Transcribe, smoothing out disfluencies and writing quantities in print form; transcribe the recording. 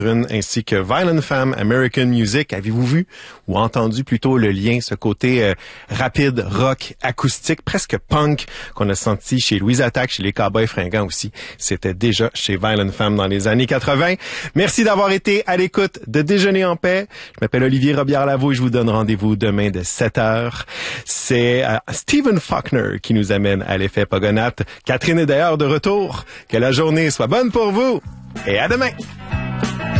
ainsi que Violent Femmes, American Music. Avez-vous vu ou entendu plutôt le lien, ce côté rapide, rock, acoustique, presque punk qu'on a senti chez Louise Attaque, chez les Cowboys Fringants aussi. C'était déjà chez Violent Femmes dans les années 80. Merci d'avoir été à l'écoute de Déjeuner en paix. Je m'appelle Olivier Robillard-Lavaux et je vous donne rendez-vous demain de 7h. C'est Stephen Faulkner qui nous amène à l'effet Pogonat. Catherine est d'ailleurs de retour. Que la journée soit bonne pour vous et à demain!